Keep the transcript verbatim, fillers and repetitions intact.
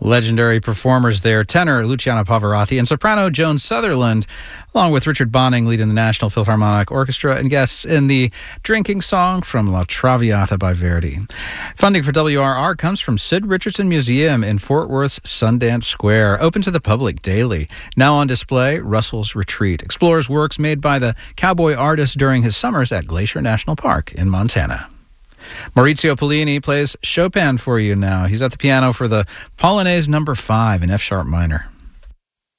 Legendary performers there, tenor Luciano Pavarotti and soprano Joan Sutherland, along with Richard Bonning leading the National Philharmonic Orchestra and guests in the drinking song from La Traviata by Verdi. Funding for W R R comes from Sid Richardson Museum in Fort Worth's Sundance Square, open to the public daily. Now on display, Russell's Retreat explores works made by the cowboy artist during his summers at Glacier National Park in Montana. Maurizio Pollini plays Chopin for you now. He's at the piano for the Polonaise number five in F-sharp minor.